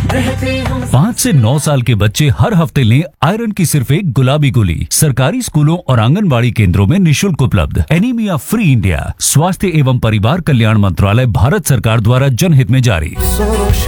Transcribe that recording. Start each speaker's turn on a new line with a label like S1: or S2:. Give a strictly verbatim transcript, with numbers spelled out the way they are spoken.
S1: रहते हम।
S2: पाँच से नौ साल के बच्चे हर हफ्ते लें आयरन की सिर्फ एक गुलाबी गोली। सरकारी स्कूलों और आंगनबाड़ी केंद्रों में निशुल्क उपलब्ध। एनीमिया फ्री इंडिया, स्वास्थ्य एवं परिवार कल्याण मंत्रालय, भारत सरकार द्वारा जनहित में जारी।
S1: सोरो